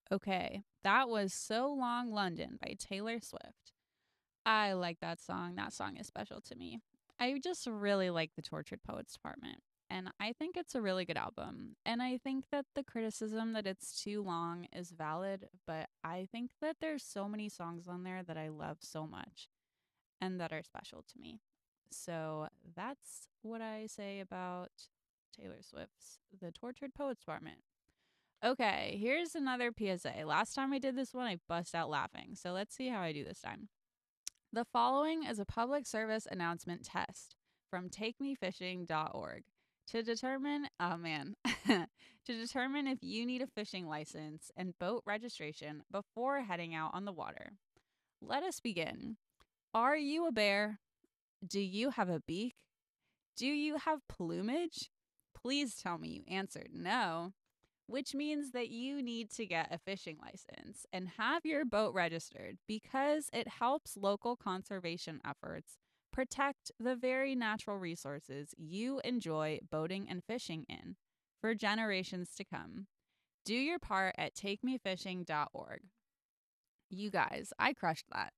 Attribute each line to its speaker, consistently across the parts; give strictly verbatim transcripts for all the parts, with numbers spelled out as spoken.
Speaker 1: Okay, that was So Long London by Taylor Swift. I like that song. That song is special to me. I just really like the Tortured Poets Department. And I think it's a really good album. And I think that the criticism that it's too long is valid, but I think that there's so many songs on there that I love so much and that are special to me. So that's what I say about Taylor Swift's The Tortured Poets Department. Okay, here's another P S A. Last time I did this one, I bust out laughing. So let's see how I do this time. The following is a public service announcement test from take me fishing dot org to determine, oh man, to determine if you need a fishing license and boat registration before heading out on the water. Let us begin. Are you a bear? Do you have a beak? Do you have plumage? Please tell me you answered no, which means that you need to get a fishing license and have your boat registered because it helps local conservation efforts protect the very natural resources you enjoy boating and fishing in for generations to come. Do your part at take me fishing dot org. You guys, I crushed that.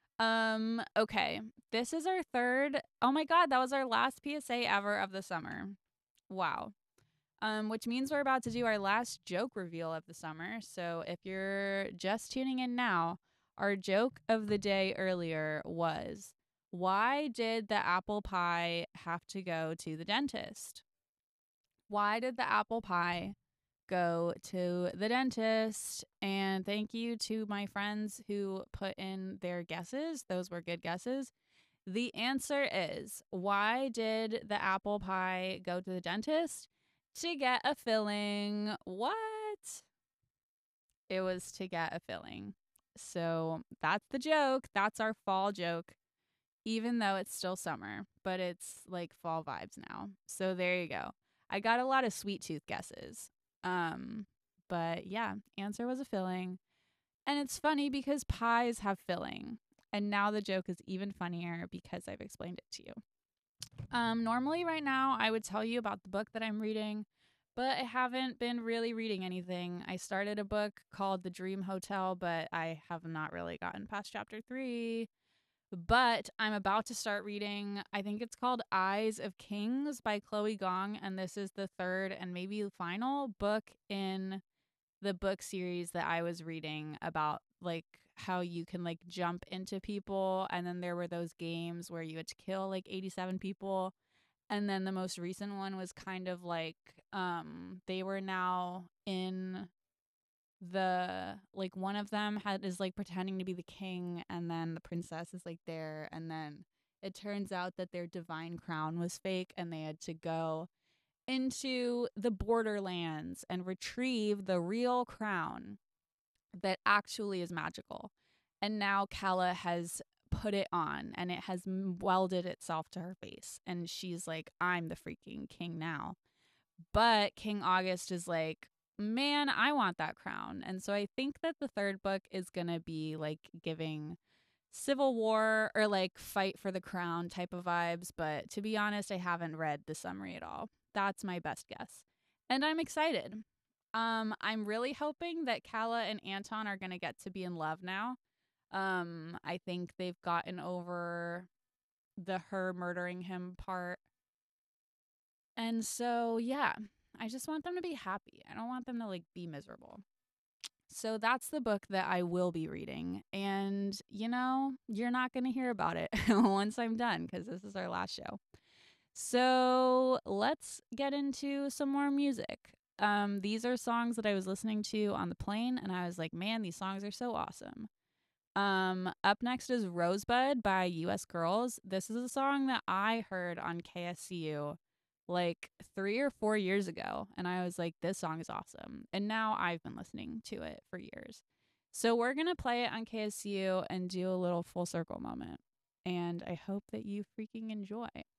Speaker 1: Um, okay. This is our third. Oh my god, that was our last P S A ever of the summer. Wow. Um, which means we're about to do our last joke reveal of the summer. So if you're just tuning in now, our joke of the day earlier was, why did the apple pie have to go to the dentist? Why did the apple pie go to the dentist? And thank you to my friends who put in their guesses. Those were good guesses. The answer is, why did the apple pie go to the dentist? To get a filling. What? It was to get a filling. So that's the joke. That's our fall joke, even though it's still summer, but it's like fall vibes now. So there you go. I got a lot of sweet tooth guesses. Um, but yeah, answer was a filling. And it's funny because pies have filling. And now the joke is even funnier because I've explained it to you. Um, normally, right now, I would tell you about the book that I'm reading, but I haven't been really reading anything. I started a book called The Dream Hotel, but I have not really gotten past chapter three. But I'm about to start reading, I think it's called Eyes of Kings by Chloe Gong, and this is the third and maybe final book in the book series that I was reading about like how you can like jump into people, and then there were those games where you had to kill like eighty-seven people, and then the most recent one was kind of like um they were now in the like one of them had is like pretending to be the king, and then the princess is like there, and then it turns out that their divine crown was fake and they had to go into the borderlands and retrieve the real crown that actually is magical. And now Kala has put it on and it has welded itself to her face. And she's like, I'm the freaking king now. But King August is like, man, I want that crown. And so I think that the third book is going to be like giving Civil War or like fight for the crown type of vibes. But to be honest, I haven't read the summary at all. That's my best guess. And I'm excited. Um, I'm really hoping that Kala and Anton are going to get to be in love now. Um, I think they've gotten over the her murdering him part. And so, yeah, I just want them to be happy. I don't want them to like be miserable. So that's the book that I will be reading. And, you know, you're not going to hear about it once I'm done because this is our last show. So let's get into some more music. Um, these are songs that I was listening to on the plane, and I was like, man, these songs are so awesome. Um, up next is Rosebud by U S Girls. This is a song that I heard on K S C U like three or four years ago, and I was like, this song is awesome. And now I've been listening to it for years. So we're going to play it on K S C U and do a little full circle moment. And I hope that you freaking enjoy.